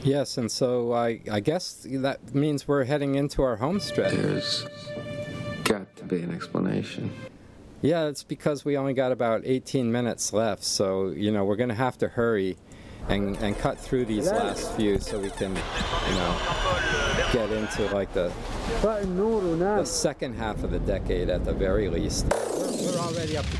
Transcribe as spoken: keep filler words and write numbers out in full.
Yes, and so I, I guess that means we're heading into our home stretch. There's got to be an explanation. Yeah, it's because we only got about eighteen minutes left, so, you know, we're going to have to hurry and, and cut through these last few so we can, you know, get into, like, the, the second half of the decade at the very least. We're, we're already up to